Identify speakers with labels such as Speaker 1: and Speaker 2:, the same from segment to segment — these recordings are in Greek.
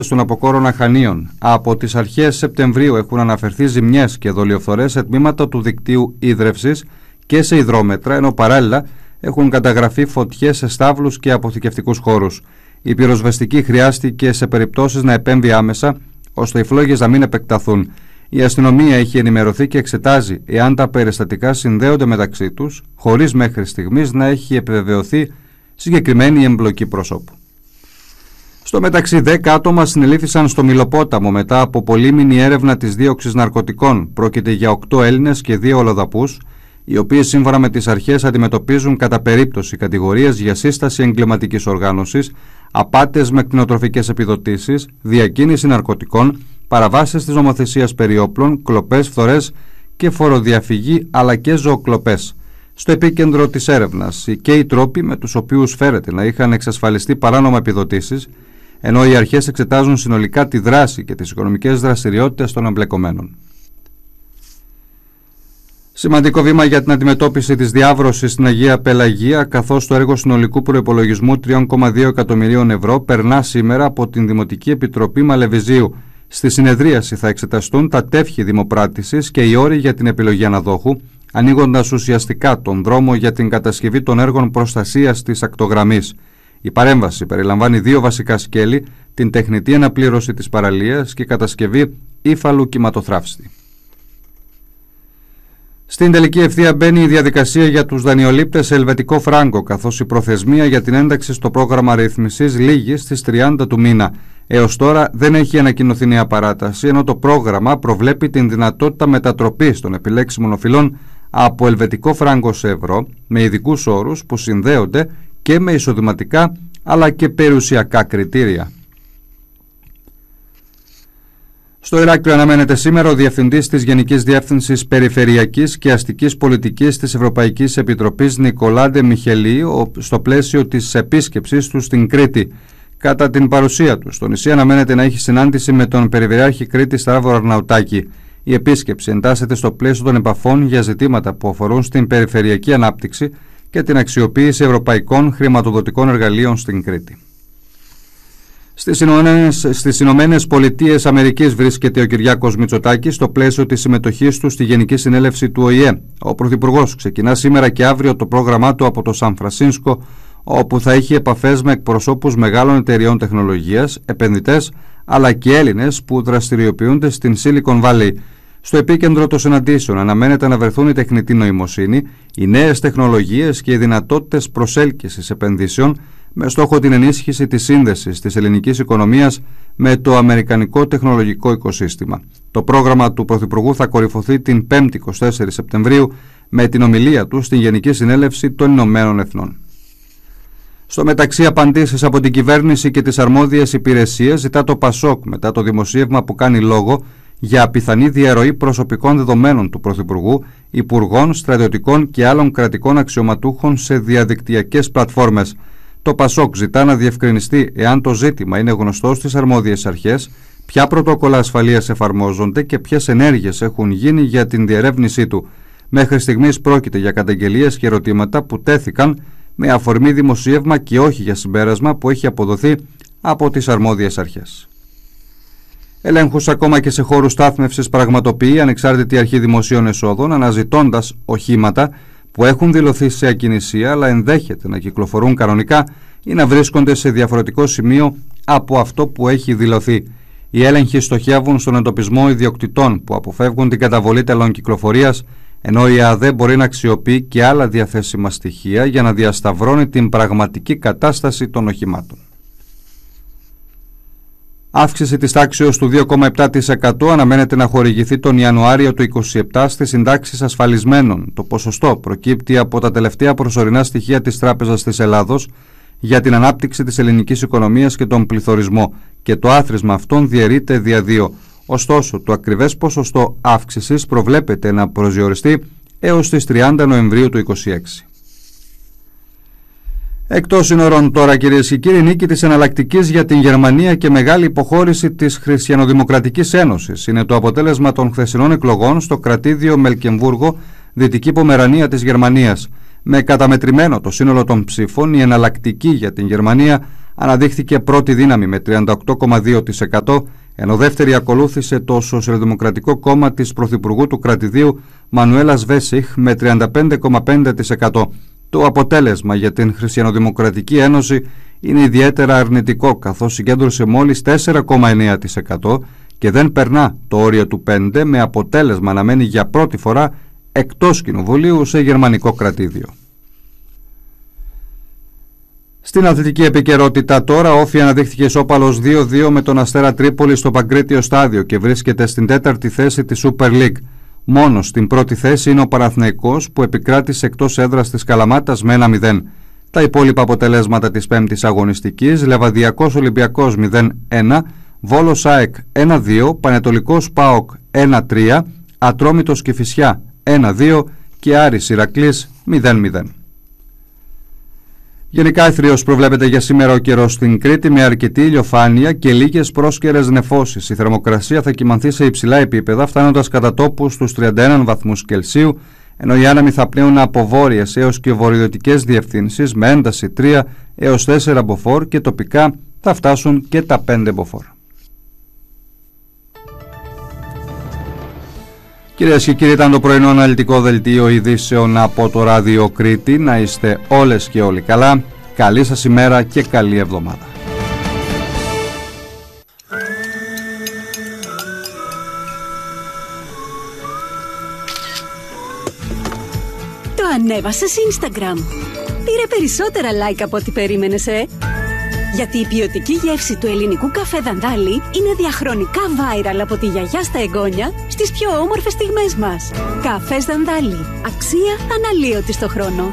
Speaker 1: των αποκόρων Αχανίων. Από τις αρχές Σεπτεμβρίου έχουν αναφερθεί ζημιές και δολιοφθορές σε τμήματα του δικτύου ίδρευσης και σε υδρόμετρα, ενώ παράλληλα έχουν καταγραφεί φωτιές σε στάβλους και αποθηκευτικούς χώρους. Η πυροσβεστική χρειάστηκε σε περιπτώσεις να επέμβει άμεσα, ώστε οι φλόγες να μην επεκταθούν. Η αστυνομία έχει ενημερωθεί και εξετάζει εάν τα περιστατικά συνδέονται μεταξύ τους, χωρίς μέχρι στιγμής να έχει επιβεβαιωθεί συγκεκριμένη εμπλοκή προσώπου. Στο μεταξύ, 10 άτομα συνελήφθησαν στο Μυλοπόταμο μετά από πολύμηνη έρευνα της δίωξης ναρκωτικών. Πρόκειται για 8 Έλληνες και 2 Ολοδαπούς, οι οποίοι σύμφωνα με τις αρχές αντιμετωπίζουν κατά περίπτωση κατηγορίες για σύσταση εγκληματικής οργάνωσης, απάτες με κτηνοτροφικές επιδοτήσεις, διακίνηση ναρκωτικών, παραβάσεις της νομοθεσίας περί όπλων, κλοπές, φθορές και φοροδιαφυγή αλλά και ζωοκλοπές. Στο επίκεντρο της έρευνας και οι τρόποι με τους οποίους φέρεται να είχαν εξασφαλιστεί παράνομα επιδοτήσεις, ενώ οι αρχές εξετάζουν συνολικά τη δράση και τις οικονομικές δραστηριότητες των εμπλεκομένων. Σημαντικό βήμα για την αντιμετώπιση της διάβρωσης στην Αγία Πελαγία, καθώς το έργο συνολικού προϋπολογισμού 3,2 εκατομμυρίων ευρώ περνά σήμερα από την Δημοτική Επιτροπή Μαλεβιζίου. Στη συνεδρίαση θα εξεταστούν τα τεύχη δημοπράτησης και οι όροι για την επιλογή αναδόχου, ανοίγοντας ουσιαστικά τον δρόμο για την κατασκευή των έργων προστασίας της ακτογραμμής. Η παρέμβαση περιλαμβάνει 2 βασικά σκέλη, την τεχνητή αναπλήρωση της παραλίας και κατασκευή ύφαλου κυματοθράφστη. Στην τελική ευθεία μπαίνει η διαδικασία για τους δανειολήπτες σε ελβετικό φράγκο, καθώς η προθεσμία για την ένταξη στο πρόγραμμα ρύθμισης λήγει στις 30 του μήνα. Έως τώρα δεν έχει ανακοινωθεί νέα παράταση, ενώ το πρόγραμμα προβλέπει την δυνατότητα μετατροπής των επιλέξιμων οφειλών από ελβετικό φράγκο σε ευρώ, με ειδικούς όρους που συνδέονται και με εισοδηματικά αλλά και περιουσιακά κριτήρια. Στο Ηράκλειο αναμένεται σήμερα ο Διευθυντής της Γενικής Διεύθυνσης Περιφερειακής και Αστικής Πολιτικής της Ευρωπαϊκής Επιτροπής Νικολάντε Μιχελή στο πλαίσιο της επίσκεψής του στην Κρήτη. Κατά την παρουσία του στο νησί αναμένεται να έχει συνάντηση με τον Περιφερειάρχη Κρήτης Στράβο Αρναουτάκη. Η επίσκεψη εντάσσεται στο πλαίσιο των επαφών για ζητήματα που αφορούν στην περιφερειακή ανάπτυξη και την αξιοποίηση ευρωπαϊκών χρηματοδοτικών εργαλείων στην Κρήτη. Στις Ηνωμένες Πολιτείες Αμερικής βρίσκεται ο Κυριάκος Μητσοτάκης στο πλαίσιο της συμμετοχής του στη Γενική Συνέλευση του ΟΗΕ. Ο Πρωθυπουργός ξεκινά σήμερα και αύριο το πρόγραμμά του από το Σαν Φρανσίσκο, όπου θα έχει επαφές με εκπροσώπους μεγάλων εταιριών τεχνολογίας, επενδυτές, αλλά και Έλληνες που δραστηριοποιούνται στην Silicon Valley. Στο επίκεντρο των συναντήσεων αναμένεται να βρεθούν η τεχνητή νοημοσύνη, οι νέες τεχνολογίες και οι δυνατότητες προσέλκυσης επενδύσεων, με στόχο την ενίσχυση της σύνδεσης της ελληνικής οικονομίας με το αμερικανικό τεχνολογικό οικοσύστημα. Το πρόγραμμα του Πρωθυπουργού θα κορυφωθεί την 5η 24 Σεπτεμβρίου με την ομιλία του στην Γενική Συνέλευση των Ηνωμένων Εθνών. Στο μεταξύ, απαντήσεις από την κυβέρνηση και τις αρμόδιες υπηρεσίες ζητά το ΠΑΣΟΚ μετά το δημοσίευμα που κάνει λόγο για πιθανή διαρροή προσωπικών δεδομένων του Πρωθυπουργού, υπουργών, στρατιωτικών και άλλων κρατικών αξιωματούχων σε διαδικτυακές πλατφόρμες. Το ΠΑΣΟΚ ζητά να διευκρινιστεί εάν το ζήτημα είναι γνωστό στις αρμόδιες αρχές, ποια πρωτόκολλα ασφαλείας εφαρμόζονται και ποιες ενέργειες έχουν γίνει για την διερεύνησή του. Μέχρι στιγμής πρόκειται για καταγγελίες και ερωτήματα που τέθηκαν με αφορμή δημοσίευμα και όχι για συμπέρασμα που έχει αποδοθεί από τις αρμόδιες αρχές. Ελέγχους ακόμα και σε χώρους στάθμευσης πραγματοποιεί η Ανεξάρτητη Αρχή Δημοσίων Εσόδων, αναζητώντας οχήματα που έχουν δηλωθεί σε ακινησία αλλά ενδέχεται να κυκλοφορούν κανονικά ή να βρίσκονται σε διαφορετικό σημείο από αυτό που έχει δηλωθεί. Οι έλεγχοι στοχεύουν στον εντοπισμό ιδιοκτητών που αποφεύγουν την καταβολή τελών κυκλοφορίας, ενώ η ΑΔΕ μπορεί να αξιοποιεί και άλλα διαθέσιμα στοιχεία για να διασταυρώνει την πραγματική κατάσταση των οχημάτων. Αύξηση της τάξεως του 2,7% αναμένεται να χορηγηθεί τον Ιανουάριο του 2027 στις συντάξεις ασφαλισμένων. Το ποσοστό προκύπτει από τα τελευταία προσωρινά στοιχεία της Τράπεζας της Ελλάδος για την ανάπτυξη της ελληνικής οικονομίας και τον πληθωρισμό και το άθροισμα αυτών διαιρείται δια 2. Ωστόσο, το ακριβές ποσοστό αύξησης προβλέπεται να προσδιοριστεί έως τις 30 Νοεμβρίου του 2026. Εκτός σύνορων τώρα, κυρίες και κύριοι, νίκη της εναλλακτικής για την Γερμανία και μεγάλη υποχώρηση της Χριστιανοδημοκρατικής Ένωσης είναι το αποτέλεσμα των χθεσινών εκλογών στο κρατήδιο Μελκεμβούργο, Δυτική Πομερανία της Γερμανίας. Με καταμετρημένο το σύνολο των ψήφων, η εναλλακτική για την Γερμανία αναδείχθηκε πρώτη δύναμη με 38,2%, ενώ δεύτερη ακολούθησε το Σοσιαλδημοκρατικό Κόμμα της Πρωθυπουργού του κρατηδίου Μανουέλας Βέσιχ με 35,5%. Το αποτέλεσμα για την Χριστιανοδημοκρατική Ένωση είναι ιδιαίτερα αρνητικό, καθώς συγκέντρωσε μόλις 4,9% και δεν περνά το όριο του 5%, με αποτέλεσμα να μένει για πρώτη φορά εκτός κοινοβουλίου σε γερμανικό κρατήδιο. Στην αθλητική επικαιρότητα τώρα, Όφη αναδείχθηκε ισόπαλος 2-2 με τον Αστέρα Τρίπολη στο Παγκρίτιο Στάδιο και βρίσκεται στην 4η θέση της Super League. Μόνος στην πρώτη θέση είναι ο Παναθηναϊκός, που επικράτησε εκτός έδρας της Καλαμάτας με 1-0. Τα υπόλοιπα αποτελέσματα της 5ης αγωνιστικής: Λεβαδιακός Ολυμπιακός 0-1, Βόλος ΑΕΚ 1-2, Πανετολικός ΠΑΟΚ 1-3, Ατρόμητος Κηφισιά 1-2 και Άρης Ηρακλής 0-0. Γενικά αιθρίως προβλέπεται για σήμερα ο καιρός στην Κρήτη, με αρκετή ηλιοφάνεια και λίγες πρόσκαιρες νεφώσεις. Η θερμοκρασία θα κυμανθεί σε υψηλά επίπεδα, φτάνοντας κατά τόπου στους 31 βαθμούς Κελσίου, ενώ οι άνεμοι θα πνέουν από βόρειες έως και βορειοδυτικές διευθύνσεις με ένταση 3 έως 4 μποφόρ και τοπικά θα φτάσουν και τα 5 μποφόρ. Κυρίες και κύριοι, ήταν το πρωινό αναλυτικό δελτίο ειδήσεων από το Ράδιο Κρήτη. Να είστε όλες και όλοι καλά. Καλή σας ημέρα και καλή εβδομάδα.
Speaker 2: Το ανέβασες Instagram. Πήρε περισσότερα like από ό,τι περίμενες, Γιατί η ποιοτική γεύση του ελληνικού καφέ Δανδάλη είναι διαχρονικά viral από τη γιαγιά στα εγγόνια στις πιο όμορφες στιγμές μας. Καφές Δανδάλη. Αξία αναλύωτη στο χρόνο.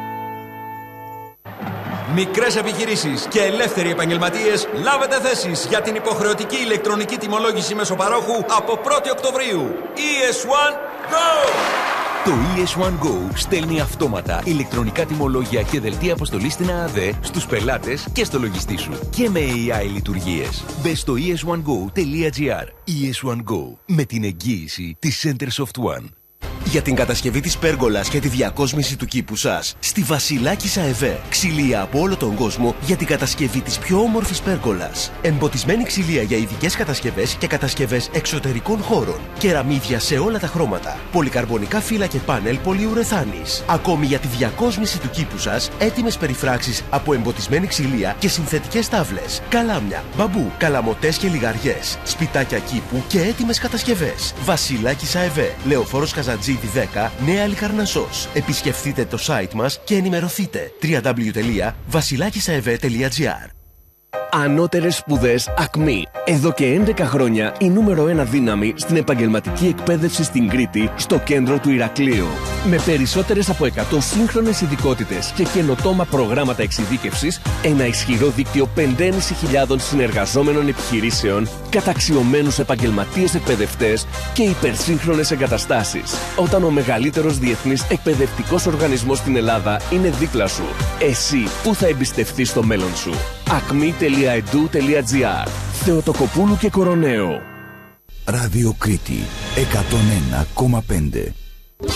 Speaker 3: Μικρές επιχειρήσεις και ελεύθεροι επαγγελματίες, λάβετε θέσεις για την υποχρεωτική ηλεκτρονική τιμολόγηση μεσοπαρόχου από 1η Οκτωβρίου. ES1 Go!
Speaker 4: Το ES1 Go στέλνει αυτόματα ηλεκτρονικά τιμολόγια και δελτία αποστολής στην ΑΑΔ στους πελάτες και στο λογιστή σου. Και με AI λειτουργίες. Μπες στο es1go.gr. ES1 Go. Με την εγγύηση της Centersoft One. Για την κατασκευή της πέργολας και τη διακόσμηση του κήπου σας, στη Βασιλάκισσα ΕΒΕ. Ξυλία από όλο τον κόσμο για την κατασκευή της πιο όμορφης πέργολας. Εμποτισμένη ξυλία για ειδικές κατασκευές και κατασκευές εξωτερικών χώρων. Κεραμίδια σε όλα τα χρώματα. Πολυκαρμπονικά φύλλα και πάνελ πολυουρεθάνης. Ακόμη για τη διακόσμηση του κήπου σας, έτοιμες περιφράξεις από εμποτισμένη ξυλία και συνθετικές τάβλες. Καλάμια, μπαμπού, καλαμοτές και λιγαριές. Σπιτάκια κήπου και έτοιμες κατασκευές. Βασιλάκισσα ΕΒΕ. Λεωφόρος Καζατζίδη 10, Νέα Λικαρνασσός. Επισκεφτείτε το site μας και ενημερωθείτε. www.vasilakisaev.gr.
Speaker 5: Ανώτερες σπουδές ΑΚΜΗ. Εδώ και 11 χρόνια η νούμερο 1 δύναμη στην επαγγελματική εκπαίδευση στην Κρήτη, στο κέντρο του Ηρακλείου. Με περισσότερες από 100 σύγχρονες ειδικότητες και καινοτόμα προγράμματα εξειδίκευσης, ένα ισχυρό δίκτυο 5.500 συνεργαζόμενων επιχειρήσεων, καταξιωμένους επαγγελματίες εκπαιδευτές και υπερσύγχρονες εγκαταστάσεις. Όταν ο μεγαλύτερος διεθνής εκπαιδευτικός οργανισμός στην Ελλάδα είναι δίπλα σου, εσύ πού θα εμπιστευτείς το μέλλον σου? acme.edu.gr. Θεοτοκοπούλου και Κοροναίο.
Speaker 6: Ράδιο Κρήτη 101,5.